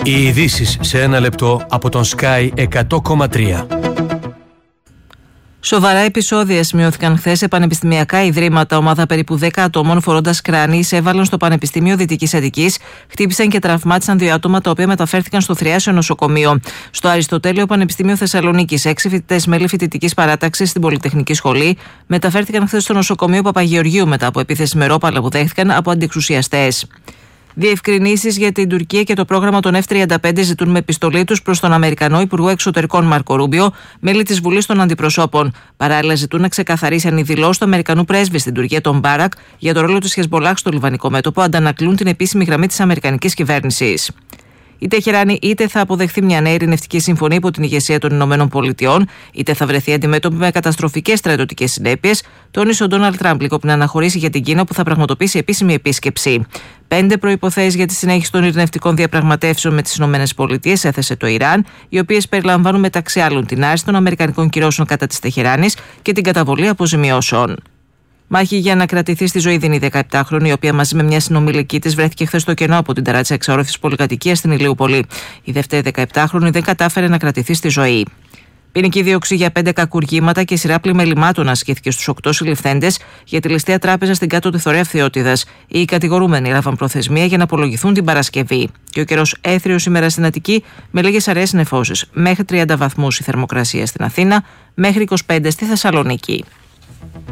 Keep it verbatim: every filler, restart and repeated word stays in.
Οι ειδήσεις σε ένα λεπτό από τον Sky εκατό κόμμα τρία. Σοβαρά επεισόδια σημειώθηκαν χθες σε πανεπιστημιακά ιδρύματα. Ομάδα περίπου δέκα ατόμων φορώντας κράνη εισέβαλαν στο Πανεπιστήμιο Δυτικής Αττικής, χτύπησαν και τραυμάτισαν δύο άτομα τα οποία μεταφέρθηκαν στο Θριάσιο Νοσοκομείο. Στο Αριστοτέλειο Πανεπιστήμιο Θεσσαλονίκης, έξι φοιτητές μέλη φοιτητικής παράταξης στην Πολυτεχνική Σχολή μεταφέρθηκαν χθες στο νοσοκομείο Παπαγεωργίου μετά από επίθεση με ρόπαλα που δέχτηκαν από αντιεξουσιαστές. Διευκρινήσεις για την Τουρκία και το πρόγραμμα των εφ τριάντα πέντε ζητούν με επιστολή τους προς τον Αμερικανό Υπουργό Εξωτερικών Μάρκο Ρούμπιο, μέλη της Βουλής των Αντιπροσώπων. Παράλληλα, ζητούν να ξεκαθαρίσει αν οι δηλώσεις του Αμερικανού πρέσβη στην Τουρκία, τον Μπάρακ, για το ρόλο του Χεσμολάχ στο λιβανικό μέτωπο αντανακλούν την επίσημη γραμμή της Αμερικανικής κυβέρνησης. Η Τεχεράνη είτε θα αποδεχθεί μια νέα ειρηνευτική συμφωνία υπό την ηγεσία των Ηνωμένων Πολιτειών, είτε θα βρεθεί αντιμέτωπη με καταστροφικές στρατιωτικές συνέπειες, τόνισε ο Ντόναλντ Τραμπ λίγο πριν αναχωρήσει για την Κίνα που θα πραγματοποιήσει επίσημη επίσκεψη. Πέντε προϋποθέσεις για τη συνέχιση των ειρηνευτικών διαπραγματεύσεων με τις ΗΠΑ έθεσε το Ιράν, οι οποίες περιλαμβάνουν μεταξύ άλλων την άρση των αμερικανικών κυρώσεων κατά της Τεχεράνης και την καταβολή αποζημιώσεων. Μάχη για να κρατηθεί στη ζωή δίνει η δεκαεπτάχρονη, η οποία μαζί με μια συνομιλική της βρέθηκε χθες στο κενό από την ταράτσα εξόρροφης πολυκατοικίας στην Ηλιούπολη. Η δεύτερη δεκαεπτάχρονη δεν κατάφερε να κρατηθεί στη ζωή. Ποινική δίωξη για πέντε κακουργήματα και σειρά πλημελημάτων ασκήθηκε στους οκτώ συλληφθέντες για τη ληστεία τράπεζα στην κάτω τη Θωρέα Φθιώτιδας. Οι κατηγορούμενοι έλαβαν προθεσμία για να απολογηθούν την Παρασκευή. Και ο καιρός έθριος σήμερα στην Αττική με λίγες αραιές νεφώσεις. Μέχρι τριάντα βαθμούς η θερμοκρασία στην Αθήνα, μέχρι είκοσι πέντε στη Θεσσαλονίκη.